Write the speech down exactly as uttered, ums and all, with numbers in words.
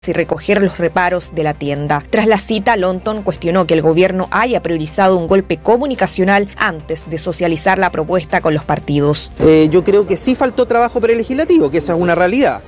y recoger los reparos de la tienda. Tras la cita, Lonton cuestionó que el gobierno haya priorizado un golpe comunicacional antes de socializar la propuesta con los partidos. Eh, yo creo que sí faltó trabajo prelegislativo, que esa es una realidad.